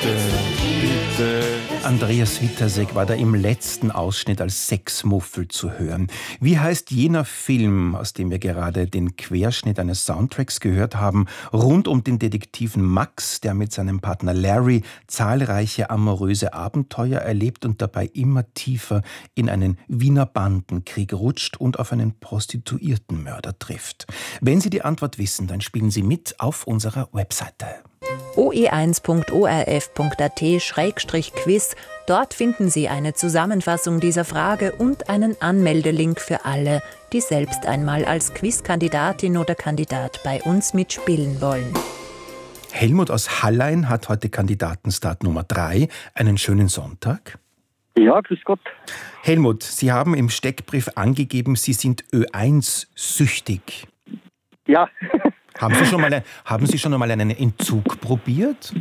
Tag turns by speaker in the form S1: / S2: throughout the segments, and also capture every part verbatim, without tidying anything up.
S1: Bitte, bitte. Andreas Witasek war da im letzten Ausschnitt als Sexmuffel zu hören. Wie heißt jener Film, aus dem wir gerade den Querschnitt eines Soundtracks gehört haben, rund um den Detektiven Max, der mit seinem Partner Larry zahlreiche amoröse Abenteuer erlebt und dabei immer tiefer in einen Wiener Bandenkrieg rutscht und auf einen Prostituiertenmörder trifft? Wenn Sie die Antwort wissen, dann spielen Sie mit auf unserer Webseite.
S2: o e eins punkt o r f punkt a t Schrägstrich Quiz. Dort finden Sie eine Zusammenfassung dieser Frage und einen Anmeldelink für alle, die selbst einmal als Quizkandidatin oder Kandidat bei uns mitspielen wollen.
S1: Helmut aus Hallein hat heute Kandidatenstart Nummer drei. Einen schönen Sonntag.
S3: Ja, grüß Gott.
S1: Helmut, Sie haben im Steckbrief angegeben, Sie sind Ö eins süchtig.
S3: Ja.
S1: Haben Sie schon mal, haben Sie schon einmal einen Entzug probiert?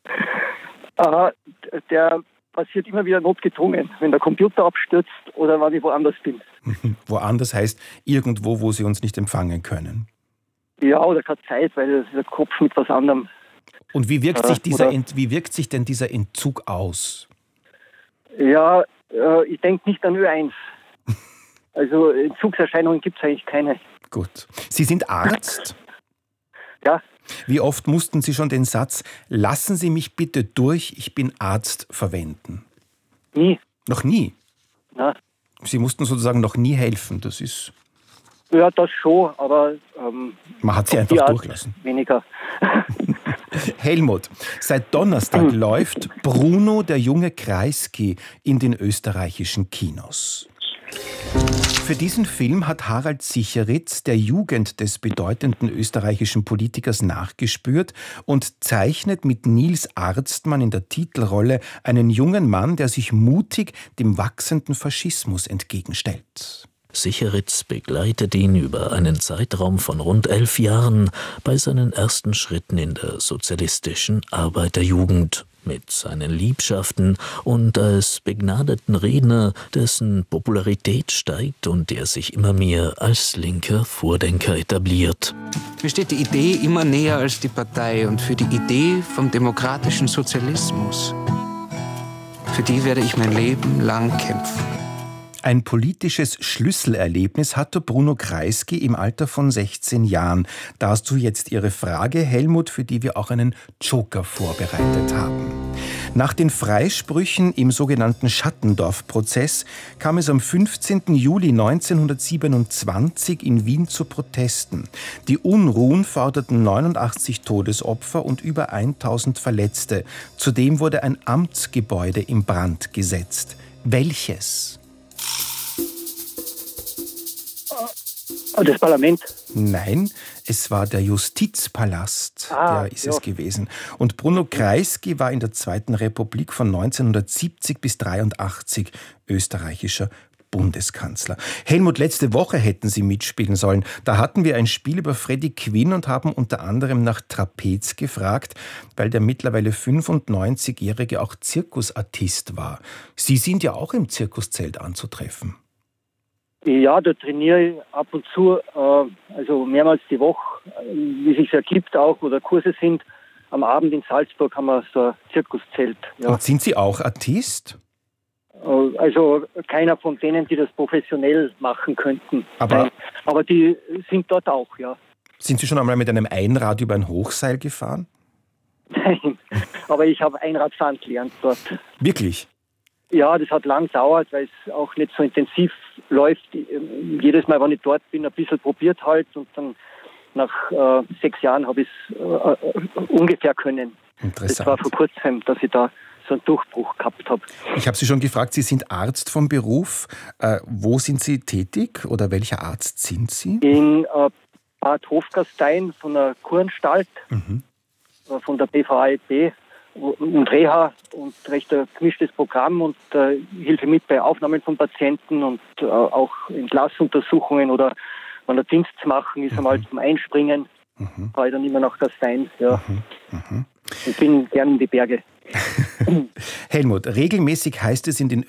S3: Aha, der passiert immer wieder notgedrungen, wenn der Computer abstürzt oder wenn ich woanders bin.
S1: Woanders heißt irgendwo, wo Sie uns nicht empfangen können.
S3: Ja, oder keine Zeit, weil der Kopf mit was anderem.
S1: Und wie wirkt, sich,
S3: Äh,
S1: dieser
S3: oder-
S1: Ent, wie wirkt sich denn dieser Entzug aus?
S3: Ja, äh, ich denke nicht an Ö eins. Also Entzugserscheinungen gibt es eigentlich keine.
S1: Gut. Sie sind Arzt.
S3: Ja,
S1: Wie oft mussten Sie schon den Satz, lassen Sie mich bitte durch, ich bin Arzt, verwenden?
S3: nie.
S1: Noch nie.
S3: Na,
S1: Sie mussten sozusagen noch nie helfen. Das ist,
S3: ja, das schon, aber ähm,
S1: man hat Sie
S3: die
S1: einfach
S3: Art
S1: durchlassen.
S3: weniger.
S1: Helmut, seit Donnerstag läuft Bruno, der junge Kreisky, in den österreichischen Kinos. Für diesen Film hat Harald Sicheritz der Jugend des bedeutenden österreichischen Politikers nachgespürt und zeichnet mit Nils Arztmann in der Titelrolle einen jungen Mann, der sich mutig dem wachsenden Faschismus entgegenstellt.
S4: Sicheritz begleitet ihn über einen Zeitraum von rund elf Jahren bei seinen ersten Schritten in der sozialistischen Arbeiterjugend, mit seinen Liebschaften und als begnadeten Redner, dessen Popularität steigt und der sich immer mehr als linker Vordenker etabliert.
S5: Mir steht die Idee immer näher als die Partei und für die Idee vom demokratischen Sozialismus, für die werde ich mein Leben lang kämpfen.
S1: Ein politisches Schlüsselerlebnis hatte Bruno Kreisky im Alter von sechzehn Jahren. Dazu jetzt Ihre Frage, Helmut, für die wir auch einen Joker vorbereitet haben. Nach den Freisprüchen im sogenannten Schattendorf-Prozess kam es am fünfzehnten Juli neunzehnhundertsiebenundzwanzig in Wien zu Protesten. Die Unruhen forderten neunundachtzig Todesopfer und über tausend Verletzte. Zudem wurde ein Amtsgebäude in Brand gesetzt. Welches?
S3: Das Parlament.
S1: Nein, es war der Justizpalast,
S3: Ah,
S1: der ist
S3: ja.
S1: es gewesen. Und Bruno Kreisky war in der Zweiten Republik von neunzehnhundertsiebzig bis dreiundachtzig österreichischer Bundeskanzler. Helmut, letzte Woche hätten Sie mitspielen sollen. Da hatten wir ein Spiel über Freddie Quinn und haben unter anderem nach Trapez gefragt, weil der mittlerweile fünfundneunzigjährige auch Zirkusartist war. Sie sind ja auch im Zirkuszelt anzutreffen.
S3: Ja, da trainiere ich ab und zu, äh, also mehrmals die Woche, äh, wie es sich ergibt auch, oder Kurse sind. Am Abend in Salzburg haben wir so ein Zirkuszelt. Ja.
S1: Und sind Sie auch Artist?
S3: Äh, also keiner von denen, die das professionell machen könnten.
S1: Aber-
S3: Nein. Aber die sind dort auch, ja.
S1: Sind Sie schon einmal mit einem Einrad über ein Hochseil gefahren?
S3: Nein, aber ich habe Einradfahren gelernt dort.
S1: Wirklich?
S3: Ja, das hat lang gedauert, weil es auch nicht so intensiv läuft. Jedes Mal, wenn ich dort bin, ein bisschen probiert halt und dann nach äh, sechs Jahren habe ich es äh, ungefähr können. Das war
S1: Interessant.
S3: vor kurzem, dass ich da so einen Durchbruch gehabt habe.
S1: Ich habe Sie schon gefragt, Sie sind Arzt vom Beruf. Äh, wo sind Sie tätig oder welcher Arzt sind Sie?
S3: In äh, Bad Hofgastein von der Kuranstalt,
S1: Mhm.
S3: äh, von der B V A E P und Reha und recht ein gemischtes Programm und äh, hilfe mit bei Aufnahmen von Patienten und äh, auch Entlassuntersuchungen oder wenn der Dienst zu machen ist, einmal zum Einspringen,
S1: Mhm.
S3: fahre ich dann immer nach Gastein. Ja.
S1: Mhm.
S3: Ich bin gern in die Berge.
S1: Helmut, regelmäßig heißt es in den